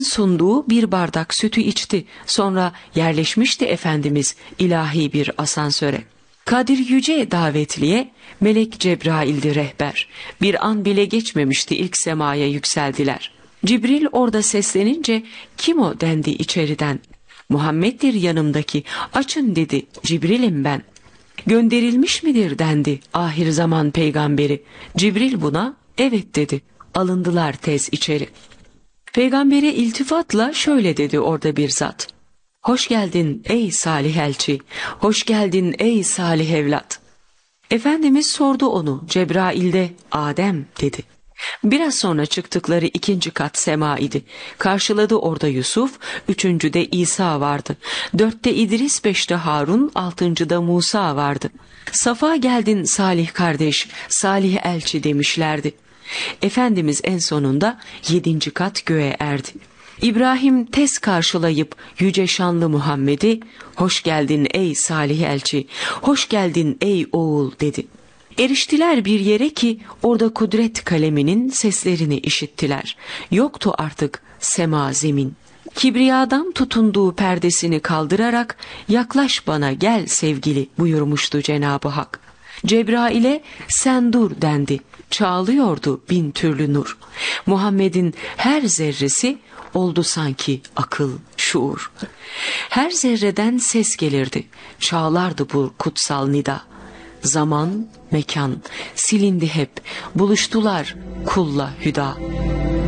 sunduğu bir bardak sütü içti. Sonra yerleşmişti Efendimiz ilahi bir asansöre. Kadir Yüce davetliye melek Cebrail'di rehber. Bir an bile geçmemişti ilk semaya yükseldiler. Cibril orada seslenince kim o dendi içeriden. Muhammed'dir yanımdaki, açın dedi, Cibril'im ben. Gönderilmiş midir dendi ahir zaman peygamberi. Cibril buna evet dedi. Alındılar tez içeri. Peygambere iltifatla şöyle dedi orada bir zat. Hoş geldin ey salih elçi, hoş geldin ey salih evlat. Efendimiz sordu onu, Cebrail'de Adem dedi. Biraz sonra çıktıkları 2. kat sema idi. Karşıladı orada Yusuf, 3.'de İsa vardı. 4'te İdris, 5'te Harun, 6.'da Musa vardı. Safa geldin salih kardeş, salih elçi demişlerdi. Efendimiz en sonunda 7. kat göğe erdi. İbrahim tez karşılayıp yüce şanlı Muhammed'i, hoş geldin ey salih elçi, hoş geldin ey oğul dedi. Eriştiler bir yere ki orada kudret kaleminin seslerini işittiler. Yoktu artık sema zemin. Kibriyadan tutunduğu perdesini kaldırarak yaklaş bana gel sevgili buyurmuştu Cenab-ı Hak. Cebrail'e sen dur dendi. Çağlıyordu bin türlü nur. Muhammed'in her zerresi oldu sanki akıl, şuur. Her zerreden ses gelirdi. Çağlardı bu kutsal nida. Zaman, mekan silindi hep. Buluştular kulla hüda.